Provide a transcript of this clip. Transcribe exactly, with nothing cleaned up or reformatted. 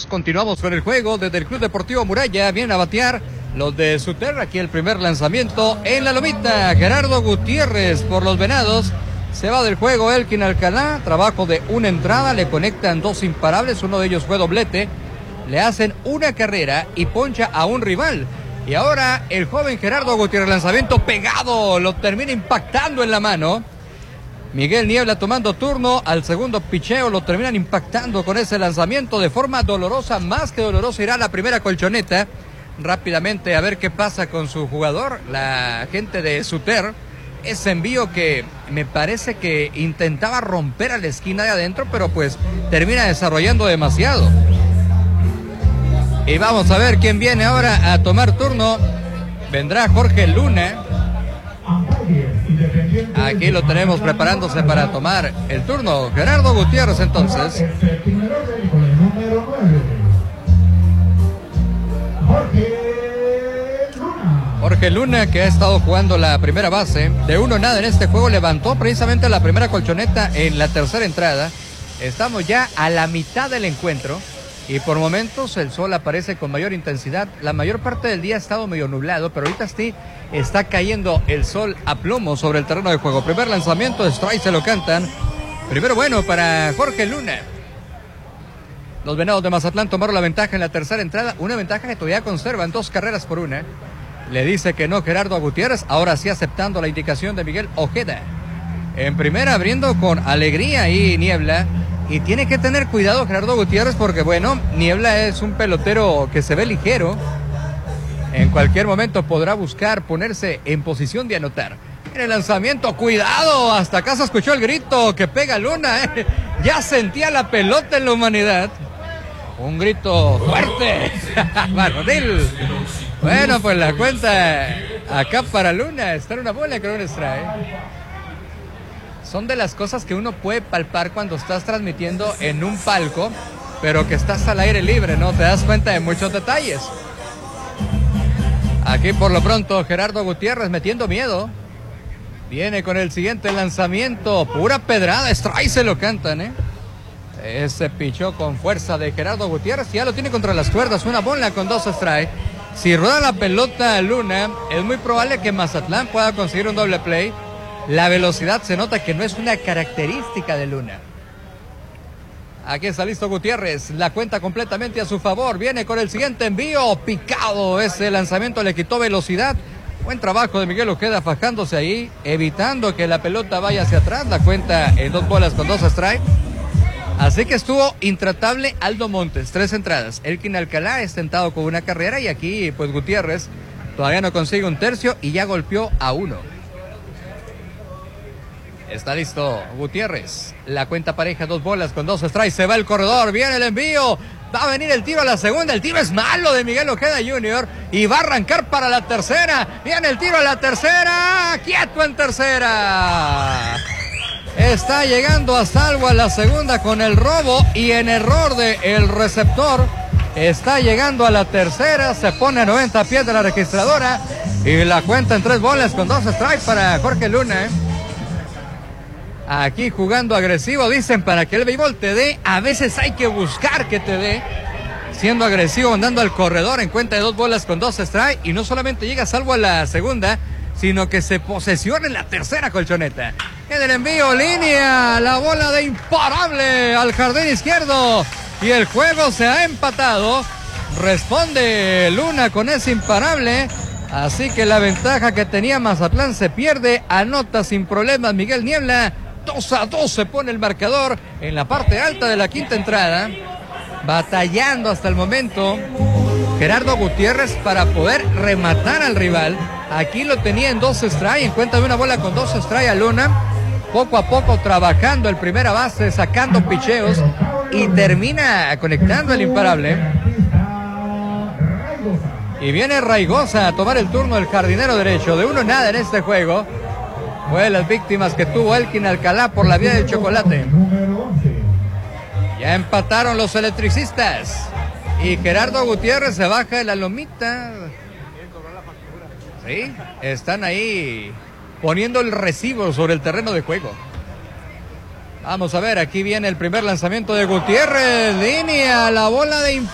amigos, continuamos con el juego desde el Club Deportivo Muralla. Vienen a batear los de Suter. Aquí el primer lanzamiento en la lomita. Gerardo Gutiérrez por los Venados. Se va del juego Elkin Alcalá. Trabajo de una entrada. Le conectan dos imparables. Uno de ellos fue doblete. Le hacen una carrera y poncha a un rival. Y ahora el joven Gerardo Gutiérrez, lanzamiento pegado. Lo termina impactando en la mano. Miguel Niebla tomando turno al segundo picheo, lo terminan impactando con ese lanzamiento de forma dolorosa, más que dolorosa. Irá la primera colchoneta rápidamente a ver qué pasa con su jugador, la gente de Suter. Ese envío que me parece que intentaba romper a la esquina de adentro, pero pues termina desarrollando demasiado. Y vamos a ver quién viene ahora a tomar turno. Vendrá Jorge Luna. Aquí lo tenemos preparándose para tomar el turno. Gerardo Gutiérrez entonces. Jorge Luna, que ha estado jugando la primera base. De uno nada en este juego, levantó precisamente la primera colchoneta en la tercera entrada. Estamos ya a la mitad del encuentro. Y por momentos el sol aparece con mayor intensidad. La mayor parte del día ha estado medio nublado, pero ahorita sí está cayendo el sol a plomo sobre el terreno de juego. Primer lanzamiento de strike, se lo cantan. Primero bueno para Jorge Luna. Los Venados de Mazatlán tomaron la ventaja en la tercera entrada. Una ventaja que todavía conservan, dos carreras por una. Le dice que no Gerardo Gutiérrez, ahora sí aceptando la indicación de Miguel Ojeda. En primera abriendo con alegría y Niebla. Y tiene que tener cuidado Gerardo Gutiérrez porque, bueno, Niebla es un pelotero que se ve ligero. En cualquier momento podrá buscar ponerse en posición de anotar. En el lanzamiento, cuidado, hasta acá se escuchó el grito que pega Luna, ¿eh? Ya sentía la pelota en la humanidad. Un grito fuerte. Varonil. Bueno, pues la cuenta acá para Luna está en una bola con un strike. Son de las cosas que uno puede palpar cuando estás transmitiendo en un palco, pero que estás al aire libre, ¿no? Te das cuenta de muchos detalles. Aquí por lo pronto Gerardo Gutiérrez metiendo miedo. Viene con el siguiente lanzamiento. Pura pedrada, strike se lo cantan, ¿eh? Ese pichó con fuerza de Gerardo Gutiérrez. Ya lo tiene contra las cuerdas. Una bola con dos strikes. Si rueda la pelota Luna, es muy probable que Mazatlán pueda conseguir un doble play. La velocidad se nota que no es una característica de Luna. Aquí está listo Gutiérrez, la cuenta completamente a su favor. Viene con el siguiente envío, picado. Ese lanzamiento le quitó velocidad. Buen trabajo de Miguel Ojeda fajándose ahí, evitando que la pelota vaya hacia atrás. La cuenta en dos bolas con dos strikes. Así que estuvo intratable Aldo Montes, tres entradas. Elkin Alcalá es tentado con una carrera y aquí pues Gutiérrez todavía no consigue un tercio y ya golpeó a uno. Está listo Gutiérrez. La cuenta pareja, dos bolas con dos strikes. Se va el corredor, viene el envío. Va a venir el tiro a la segunda. El tiro es malo de Miguel Ojeda junior Y va a arrancar para la tercera. Viene el tiro a la tercera. Quieto en tercera. Está llegando a salvo a la segunda con el robo. Y en error de el receptor. Está llegando a la tercera. Se pone a noventa pies de la registradora. Y la cuenta en tres bolas con dos strikes para Jorge Luna. Aquí jugando agresivo, dicen, para que el béisbol te dé, a veces hay que buscar que te dé. Siendo agresivo, andando al corredor en cuenta de dos bolas con dos strikes. Y no solamente llega salvo a la segunda, sino que se posesiona en la tercera colchoneta. En el envío, línea, la bola de imparable al jardín izquierdo. Y el juego se ha empatado. Responde Luna con ese imparable. Así que la ventaja que tenía Mazatlán se pierde. Anota sin problemas Miguel Niebla. dos a dos se pone el marcador en la parte alta de la quinta entrada. Batallando hasta el momento Gerardo Gutiérrez para poder rematar al rival. Aquí lo tenía en dos strikes, en cuenta de una bola con dos strikes a Luna. Poco a poco trabajando el primera base, sacando picheos y termina conectando el imparable. Y viene Raigosa a tomar el turno del jardinero derecho. De uno nada en este juego. Fue de las víctimas que tuvo Elkin Alcalá por la vía del chocolate. Ya empataron los electricistas. Y Gerardo Gutiérrez se baja de la lomita. Sí, están ahí poniendo el recibo sobre el terreno de juego. Vamos a ver, aquí viene el primer lanzamiento de Gutiérrez. Línea, la bola de